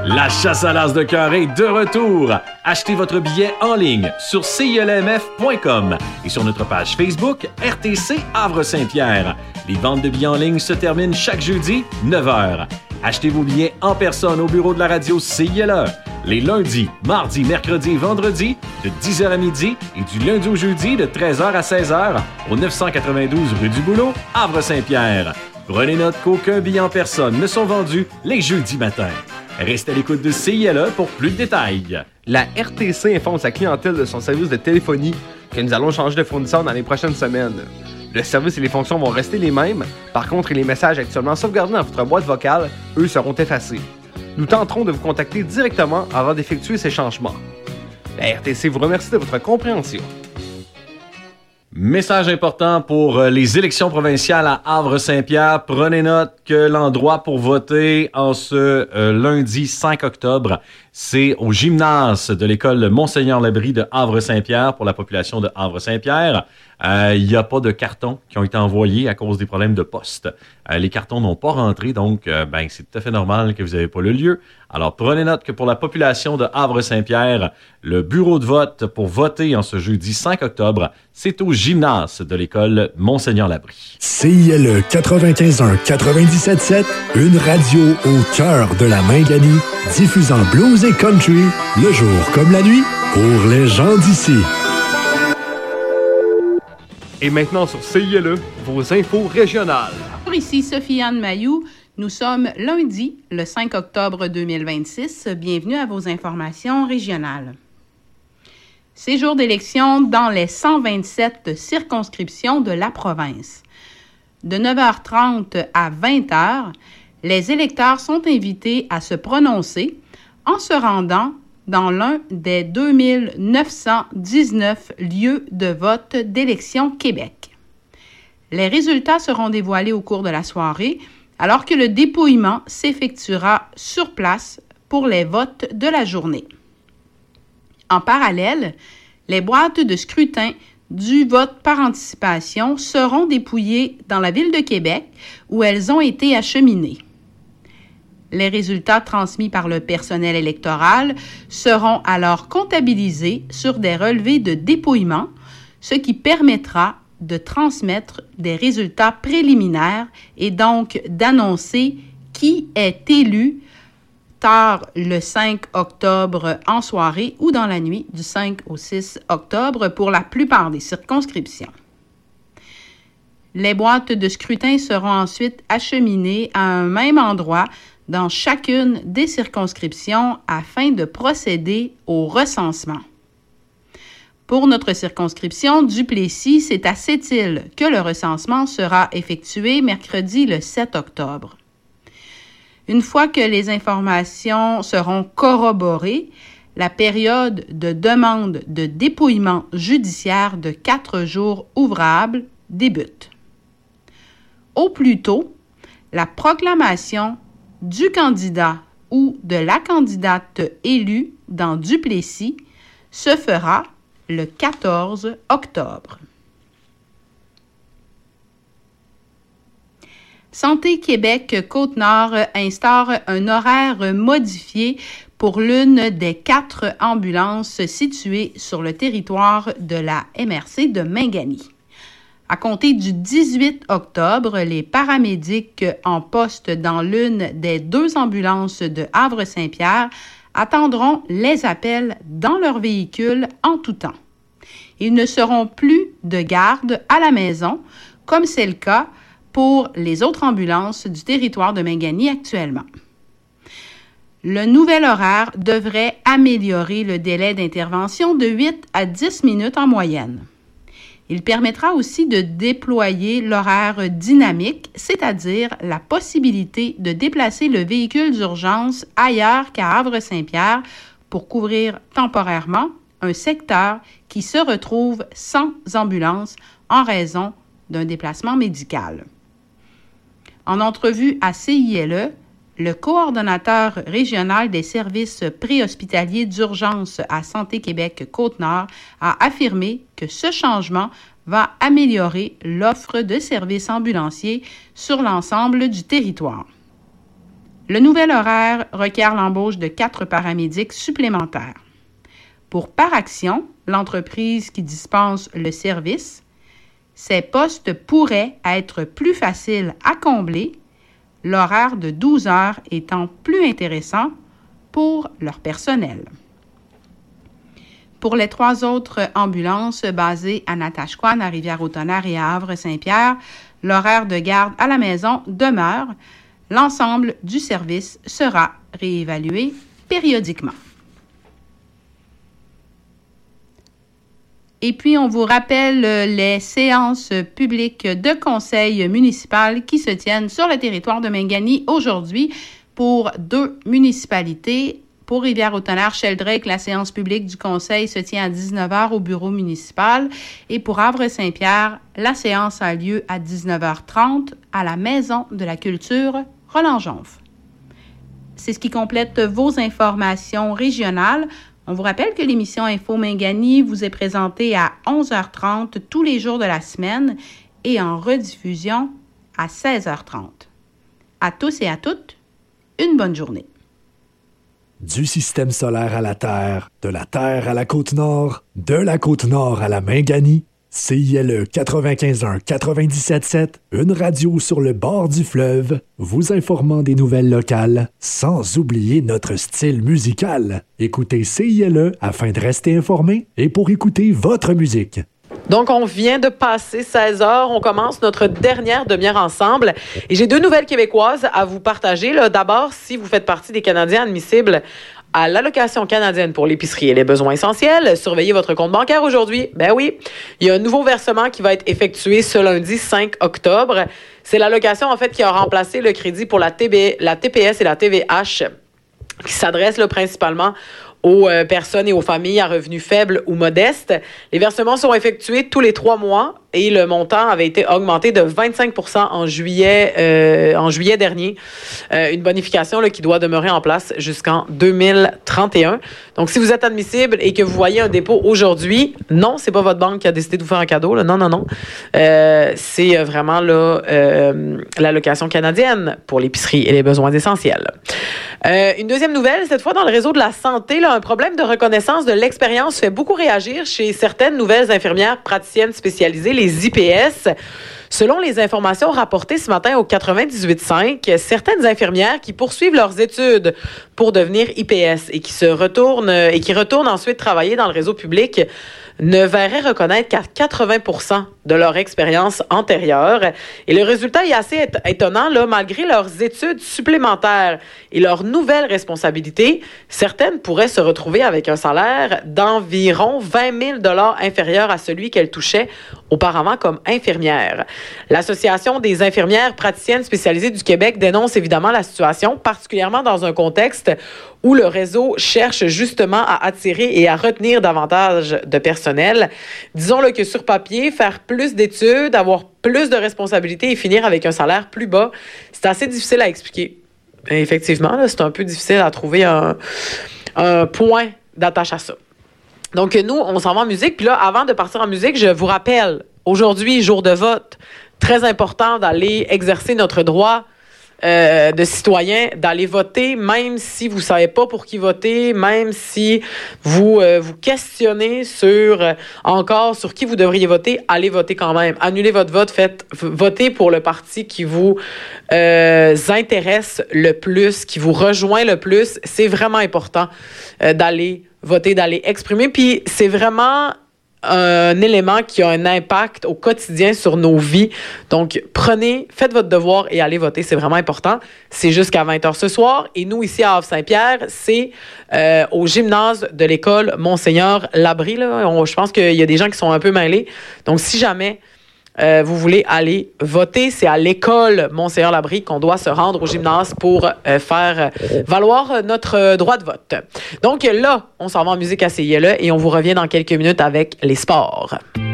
La chasse à l'as de cœur est de retour. Achetez votre billet en ligne sur CILMF.com et sur notre page Facebook RTC Havre-Saint-Pierre. Les ventes de billets en ligne se terminent chaque jeudi, 9h. Achetez vos billets en personne au bureau de la radio CILE. Les lundis, mardis, mercredis et vendredis de 10h à midi et du lundi au jeudi de 13h à 16h au 992 rue du Boulot, Havre-Saint-Pierre. Prenez note qu'aucun billet en personne ne sont vendus les jeudis matins. Restez à l'écoute de CILE pour plus de détails. La RTC informe sa clientèle de son service de téléphonie que nous allons changer de fournisseur dans les prochaines semaines. Le service et les fonctions vont rester les mêmes. Par contre, les messages actuellement sauvegardés dans votre boîte vocale, eux, seront effacés. Nous tenterons de vous contacter directement avant d'effectuer ces changements. La RTC vous remercie de votre compréhension. Message important pour les élections provinciales à Havre-Saint-Pierre. Prenez note que l'endroit pour voter en ce lundi 5 octobre, c'est au gymnase de l'école Monseigneur-Labrie de Havre-Saint-Pierre pour la population de Havre-Saint-Pierre. Il n'y a pas de cartons qui ont été envoyés à cause des problèmes de poste. Les cartons n'ont pas rentré, donc c'est tout à fait normal que vous n'avez pas le lieu. Alors, prenez note que pour la population de Havre-Saint-Pierre, le bureau de vote pour voter en ce jeudi 5 octobre, c'est au gymnase de l'école Monseigneur-Labrie. CILE 95.1-97.7, une radio au cœur de la Minganie, diffusant blues et country, le jour comme la nuit, pour les gens d'ici. Et maintenant sur CILE, vos infos régionales. Ici Sophie-Anne Mailloux. Nous sommes lundi, le 5 octobre 2026. Bienvenue à vos informations régionales. C'est jour d'élection dans les 127 circonscriptions de la province. De 9h30 à 20h, les électeurs sont invités à se prononcer en se rendant dans l'un des 2919 lieux de vote d'Élections Québec. Les résultats seront dévoilés au cours de la soirée, alors que le dépouillement s'effectuera sur place pour les votes de la journée. En parallèle, les boîtes de scrutin du vote par anticipation seront dépouillées dans la ville de Québec, où elles ont été acheminées. Les résultats transmis par le personnel électoral seront alors comptabilisés sur des relevés de dépouillement, ce qui permettra de transmettre des résultats préliminaires et donc d'annoncer qui est élu tard le 5 octobre en soirée ou dans la nuit du 5 au 6 octobre pour la plupart des circonscriptions. Les boîtes de scrutin seront ensuite acheminées à un même endroit dans chacune des circonscriptions afin de procéder au recensement. Pour notre circonscription Duplessis, c'est à Sept-Îles que le recensement sera effectué mercredi le 7 octobre. Une fois que les informations seront corroborées, la période de demande de dépouillement judiciaire de 4 jours ouvrables débute. Au plus tôt, la proclamation du candidat ou de la candidate élue dans Duplessis se fera le 14 octobre. Santé Québec Côte-Nord instaure un horaire modifié pour l'une des 4 ambulances situées sur le territoire de la MRC de Mingani. À compter du 18 octobre, les paramédics en poste dans l'une des 2 ambulances de Havre-Saint-Pierre attendront les appels dans leur véhicule en tout temps. Ils ne seront plus de garde à la maison, comme c'est le cas pour les autres ambulances du territoire de Mingani actuellement. Le nouvel horaire devrait améliorer le délai d'intervention de 8 à 10 minutes en moyenne. Il permettra aussi de déployer l'horaire dynamique, c'est-à-dire la possibilité de déplacer le véhicule d'urgence ailleurs qu'à Havre-Saint-Pierre pour couvrir temporairement un secteur qui se retrouve sans ambulance en raison d'un déplacement médical. En entrevue à CILE, le coordonnateur régional des services préhospitaliers d'urgence à Santé Québec Côte-Nord a affirmé que ce changement va améliorer l'offre de services ambulanciers sur l'ensemble du territoire. Le nouvel horaire requiert l'embauche de 4 paramédics supplémentaires. Pour Par Action, l'entreprise qui dispense le service, ces postes pourraient être plus faciles à combler, l'horaire de 12 heures étant plus intéressant pour leur personnel. Pour les 3 autres ambulances basées à Natashquan, à Rivière-au-Tonnerre et à Havre-Saint-Pierre, l'horaire de garde à la maison demeure. L'ensemble du service sera réévalué périodiquement. Et puis, on vous rappelle les séances publiques de conseil municipal qui se tiennent sur le territoire de Mingani aujourd'hui pour 2 municipalités. Pour Rivière-au-Tonnerre, Sheldrake, la séance publique du conseil se tient à 19h au bureau municipal. Et pour Havre-Saint-Pierre, la séance a lieu à 19h30 à la Maison de la Culture Roland-Jonf. C'est ce qui complète vos informations régionales. On vous rappelle que l'émission Info Mingani vous est présentée à 11h30 tous les jours de la semaine et en rediffusion à 16h30. À tous et à toutes, une bonne journée. Du système solaire à la Terre, de la Terre à la Côte-Nord, de la Côte-Nord à la Mingani, CILE 95.1 97.7, une radio sur le bord du fleuve, vous informant des nouvelles locales, sans oublier notre style musical. Écoutez CILE afin de rester informé et pour écouter votre musique. Donc, on vient de passer 16 heures. On commence notre dernière demi-heure ensemble. Et j'ai 2 nouvelles québécoises à vous partager. Là, d'abord, si vous faites partie des Canadiens admissibles à l'allocation canadienne pour l'épicerie et les besoins essentiels, surveillez votre compte bancaire aujourd'hui. Ben oui, il y a un nouveau versement qui va être effectué ce lundi 5 octobre. C'est l'allocation, en fait, qui a remplacé le crédit pour la TPS et la TVH, qui s'adresse là, principalement aux personnes et aux familles à revenus faibles ou modestes. Les versements sont effectués tous les 3 mois et le montant avait été augmenté de 25% en juillet dernier. Une bonification là, qui doit demeurer en place jusqu'en 2031. Donc, si vous êtes admissible et que vous voyez un dépôt aujourd'hui, non, c'est pas votre banque qui a décidé de vous faire un cadeau. Là. Non. C'est vraiment là, l'allocation canadienne pour l'épicerie et les besoins essentiels. Une deuxième nouvelle, cette fois dans le réseau de la santé, là, un problème de reconnaissance de l'expérience fait beaucoup réagir chez certaines nouvelles infirmières praticiennes spécialisées, les IPS. Selon les informations rapportées ce matin au 98.5, certaines infirmières qui poursuivent leurs études pour devenir IPS et qui retournent ensuite travailler dans le réseau public ne verraient reconnaître qu'à 80% de leur expérience antérieure. Et le résultat est assez étonnant, là, malgré leurs études supplémentaires et leurs nouvelles responsabilités, certaines pourraient se retrouver avec un salaire d'environ 20 000 $ inférieur à celui qu'elles touchaient auparavant comme infirmière. L'Association des infirmières praticiennes spécialisées du Québec dénonce évidemment la situation, particulièrement dans un contexte où le réseau cherche justement à attirer et à retenir davantage de personnel. Disons-le que sur papier, faire plus d'études, avoir plus de responsabilités et finir avec un salaire plus bas, c'est assez difficile à expliquer. Et effectivement, là, c'est un peu difficile à trouver un point d'attache à ça. Donc, nous, on s'en va en musique. Puis là, avant de partir en musique, je vous rappelle, aujourd'hui, jour de vote, très important d'aller exercer notre droit de citoyen, d'aller voter, même si vous savez pas pour qui voter, même si vous vous questionnez encore sur qui vous devriez voter, allez voter quand même. Annulez votre vote, votez pour le parti qui vous intéresse le plus, qui vous rejoint le plus. C'est vraiment important d'aller voter, d'aller exprimer. Puis c'est vraiment un élément qui a un impact au quotidien sur nos vies. Donc, faites votre devoir et allez voter. C'est vraiment important. C'est jusqu'à 20h ce soir. Et nous, ici à Havre-Saint-Pierre, c'est au gymnase de l'école Monseigneur Labrie. Je pense qu'il y a des gens qui sont un peu mêlés. Donc, si jamais vous voulez aller voter, c'est à l'école Monseigneur Labrie qu'on doit se rendre au gymnase pour faire valoir notre droit de vote. Donc là, on s'en va en musique à CILE et on vous revient dans quelques minutes avec les sports.